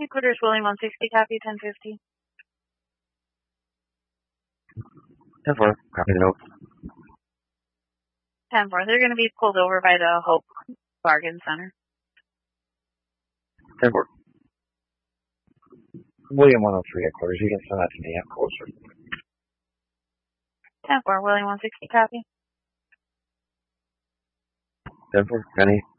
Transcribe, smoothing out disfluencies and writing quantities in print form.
Headquarters, William 160, copy 1050. 10-4, copy the note. 10-4, they're going to be pulled over by the Hope Bargain Center. 10-4. William 103 headquarters, you can send that to me. I'm closer. 10-4, William 160, copy. 10-4, Penny.